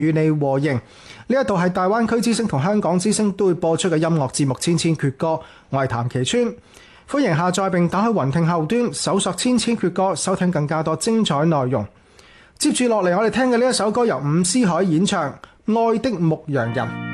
與你和應。呢一度係大灣區之聲同香港之聲都會播出嘅音樂節目《千千闕歌》，我係譚其川，歡迎下載並打開雲聽後端搜索《千千闕歌》，收聽更加多精彩內容。接住落嚟，我哋聽嘅呢一首歌由伍思凱演唱《愛的牧羊人》。